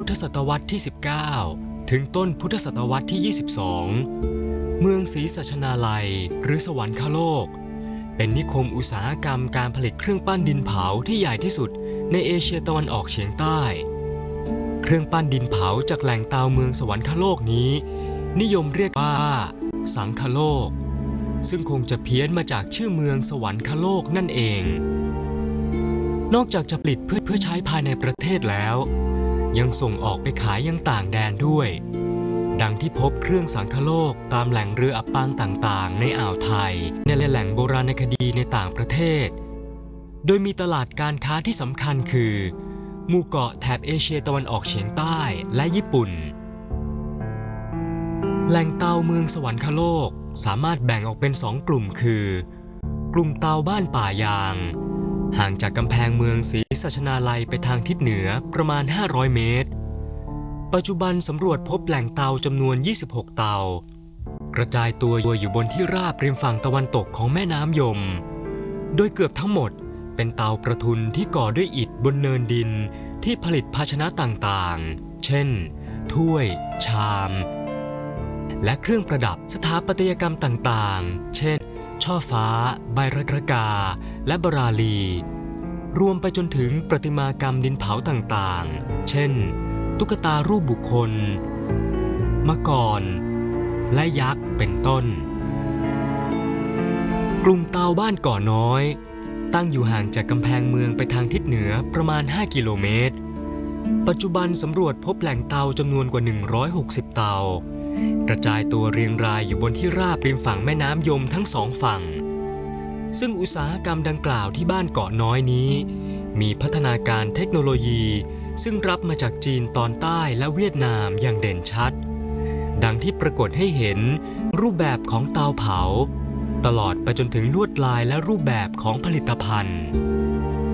ธศตวรรษที่ 19 ถึงต้นพุทธศตวรรษที่ 22 เมืองศรีสัชนาลัยหรือสวรรคโลกเป็นนิคมอุตสาหกรรมการผลิตเครื่องปั้นดินเผาที่ใหญ่ที่สุดในเอเชียตะวันออกเฉียงใต้เครื่องปั้นดินเผาจากแหล่งเตาเมืองสวรรคโลกนี้นิยมเรียกว่าสังคโลกซึ่งคงจะเพี้ยนมาจากชื่อเมืองสวรรคโลกนั่นเองนอกจากจะผลิตเพื่อใช้ภายในประเทศแล้วยังส่งออกไปขายยังต่างแดนด้วยดังที่พบเครื่องสังคโลกตามแหล่งเรืออับปางต่างๆในอ่าวไทยและแหล่งโบราณคดีในต่างประเทศโดยมีตลาดการค้าที่สำคัญคือหมู่เกาะแถบเอเชียตะวันออกเฉียงใต้และญี่ปุ่นแหล่งเตาเมืองสวรรคโลกสามารถแบ่งออกเป็น2กลุ่มคือกลุ่มเตาบ้านป่ายางห่างจากกำแพงเมืองศรีสัชนาลัยไปทางทิศเหนือประมาณ500 เมตรปัจจุบันสำรวจพบแหล่งเตาจำนวน26เตากระจายตัวอยู่บนที่ราบริมฝั่งตะวันตกของแม่น้ำยมโดยเกือบทั้งหมดเป็นเตาประทุนที่ก่อด้วยอิฐบนเนินดินที่ผลิตภาชนะต่างๆเช่นถ้วยชามและเครื่องประดับสถาปัตยกรรมต่างๆเช่นช่อฟ้าใบระกาและบราลีรวมไปจนถึงประติมากรรมดินเผาต่างๆเช่นตุ๊กตารูปบุคคลมังกรและยักษ์เป็นต้นกลุ่มเตาบ้านก่อน้อยตั้งอยู่ห่างจากกำแพงเมืองไปทางทิศเหนือประมาณ5 กิโลเมตรปัจจุบันสำรวจพบแหล่งเตาจำนวนกว่า160เตากระจายตัวเรียงรายอยู่บนที่ราบริมฝั่งแม่น้ำยมทั้ง2 ฝั่งซึ่งอุตสาหกรรมดังกล่าวที่บ้านเกาะน้อยนี้มีพัฒนาการเทคโนโลยีซึ่งรับมาจากจีนตอนใต้และเวียดนามอย่างเด่นชัดดังที่ปรากฏให้เห็นรูปแบบของเตาเผาตลอดไปจนถึงลวดลายและรูปแบบของผลิตภัณฑ์